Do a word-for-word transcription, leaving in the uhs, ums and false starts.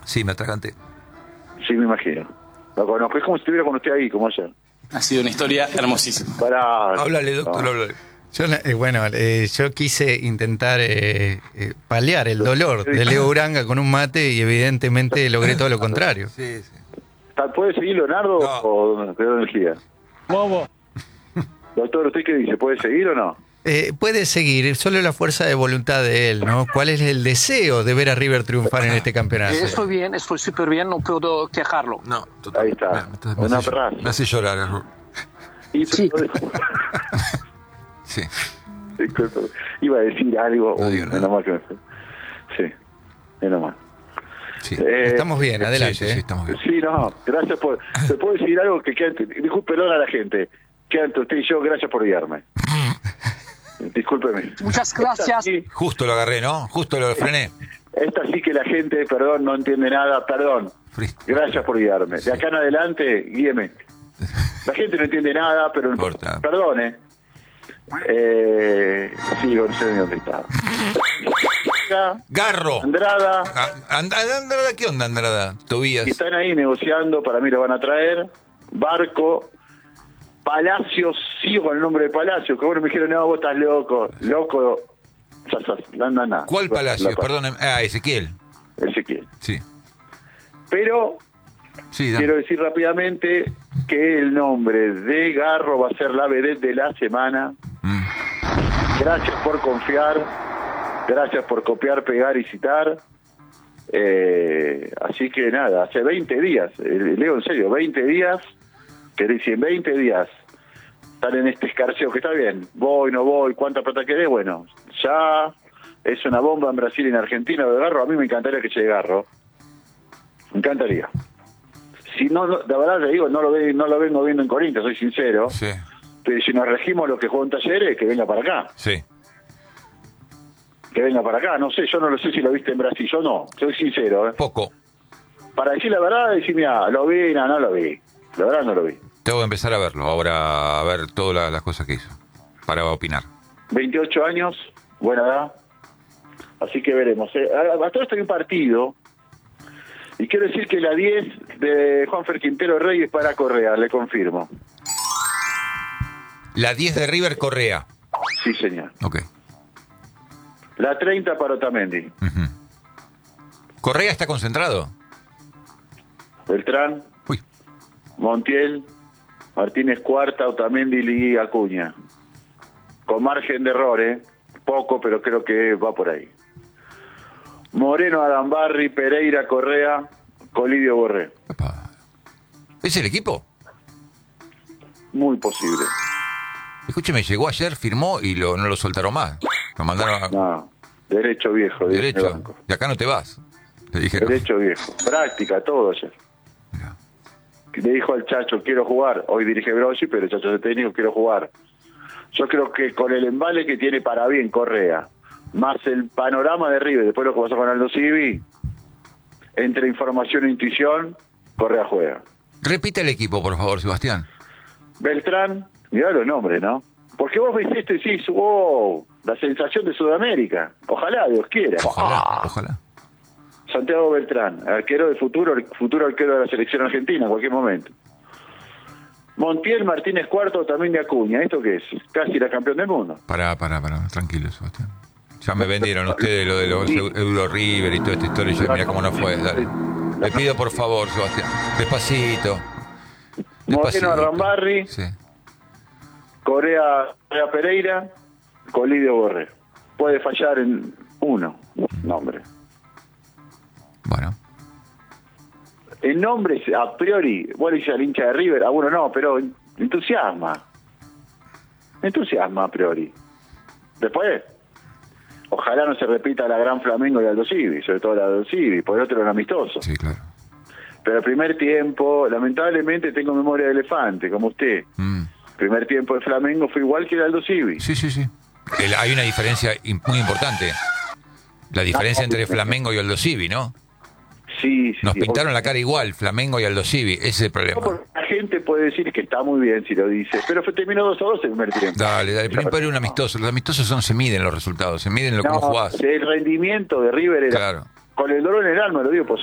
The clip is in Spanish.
Sí, me atraganté. Sí, me imagino. Lo conozco, es como si estuviera con usted ahí, como ayer. Ha sido una historia hermosísima. Para... Háblale, doctor, no. háblale. Yo, eh, bueno, eh, yo quise intentar eh, eh, paliar el dolor de Leo Uranga con un mate y evidentemente logré todo lo contrario. Sí, sí. ¿Puede seguir Leonardo No. o quedó energía? Bobo. Doctor, ¿usted qué dice? ¿Puede seguir o no? Eh, puede seguir, solo la fuerza de voluntad de él, ¿no? ¿Cuál es el deseo de ver a River triunfar en este campeonato? Eh, estoy bien, estoy súper bien, no puedo quejarlo. No, total. Ahí está. Me, me, estás- me Una hace, perraza. me hace llorar. Error. Y Sí. Sí. Disculpe, iba a decir algo. No Uy, digo nada. menos mal que me fue. Sí, menos mal. Sí. Eh, Estamos bien, adelante. Sí, sí, sí, ¿eh? estamos bien. Sí, no, gracias por... ¿Se puede decir algo que queda entre... Discúlpelo a la gente. Queda entre usted y yo, gracias por guiarme. Discúlpeme. Muchas gracias. Esta sí, Justo lo agarré, ¿no? Justo lo frené. esta sí que la gente, perdón, no entiende nada, perdón. Free. Gracias por guiarme. De acá en adelante, guíeme. La gente no entiende nada, pero... No importa. Perdone. Eh, sí, no sé ni dónde estaba. Garro. Andrada... Ah, And- Andrada, ¿qué onda, Andrada? Tobías. Y están ahí negociando, para mí lo van a traer. Barco, Palacios, sigo con el nombre de Palacios, que bueno me dijeron, no, vos estás loco, loco, ya, ya, anda, nada. ¿Cuál La- Palacio? la- Perdón. Ah, Ezequiel. Ezequiel. Sí. Pero Sí, da. quiero decir rápidamente que el nombre de Garro va a ser la vedette de la semana. Mm. Gracias por confiar, gracias por copiar, pegar y citar. Eh, así que nada, hace veinte días, eh, Leo, en serio, veinte días, que dicen veinte días, están en este escarceo que está bien, voy, no voy, cuánta plata querés, bueno, ya es una bomba en Brasil y en Argentina de Garro, a mí me encantaría que llegue Garro, me encantaría. Si no, no de verdad le digo, no lo, ve, no lo vengo viendo en Corinthians, soy sincero, Sí, pero si nos regimos lo que juega en Talleres, que venga para acá. sí. Que venga para acá, no sé, yo no lo sé si lo viste en Brasil, yo no, soy sincero, ¿eh? Poco. Para decir la verdad, decir, mira, lo vi, no, no lo vi, la verdad no lo vi. Tengo que empezar a verlo, ahora a ver todas la- las cosas que hizo, para opinar. veintiocho años, buena edad, así que veremos. Eh, a, a todo esto hay un partido, y quiero decir que la diez de Juanfer Quintero Rey es para Correa, le confirmo. La diez de River, Correa. Sí, señor. Ok. La treinta para Otamendi. Ujú. ¿Correa está concentrado? Beltrán, Uy. Montiel, Martínez Cuarta, Otamendi y Acuña. Con margen de error, ¿eh? Poco, pero creo que va por ahí. Moreno, Adambarri, Pereira, Correa, Colidio Borré. Epa. ¿Es el equipo? Muy posible. Escúcheme, llegó ayer, firmó y lo, no lo soltaron más. Lo mandaron a... No, derecho viejo. de- de Derecho. banco. De acá no te vas. Le dijeron. Derecho viejo. Práctica, todo ayer. Mirá. Le dijo al Chacho, quiero jugar. Hoy dirige Brossi, pero el Chacho es técnico, quiero jugar. Yo creo que con el embale que tiene para bien Correa, más el panorama de River, después lo que pasó con Aldo Civi, entre información e intuición, Correa juega. Repite el equipo, por favor, Sebastián. Beltrán, mirá los nombres, ¿no? Porque vos ves esto y decís, wow, la sensación de Sudamérica. Ojalá, Dios quiera. Ojalá, Ah. ojalá. Santiago Beltrán, arquero de futuro, futuro arquero de la selección argentina en cualquier momento. Montiel, Martínez Cuarto, también de Acuña. ¿Esto qué es? Casi la campeón del mundo. Pará, pará, pará. Tranquilo, Sebastián. Ya me vendieron ustedes lo de los Euro River y toda esta historia. Y yo, mira cómo no fue. Dale. Le pido por favor, Sebastián. Despacito. Moreno, Arrambarri, Sí. Corea, Corea Pereira, Colidio Borré. Puede fallar en uno nombre. Bueno. En nombres, a priori, vos le dices al hincha de River, a uno no, pero entusiasma. Entusiasma a priori. Después, ojalá no se repita la Gran Flamengo de Aldo Civi, sobre todo la de Aldo Civi, por el otro era un amistoso. Sí, claro. Pero el primer tiempo, lamentablemente tengo memoria de elefante, como usted. Mm. Primer tiempo de Flamengo fue igual que el Aldo Civi. Sí, sí, sí. El- hay una diferencia im- muy importante. La diferencia entre Flamengo y Aldo Civi, ¿no? Sí, sí. Nos pintaron la cara igual, Flamengo y Aldo Civi. Ese es el problema. La gente puede decir que está muy bien si lo dice, pero fue, terminó dos a dos el primer tiempo. Dale, dale. Primero era un amistoso. Los amistosos son, se miden los resultados, se miden lo cómo No, jugás. el rendimiento de River era, Claro. con el dolor en el alma, lo digo,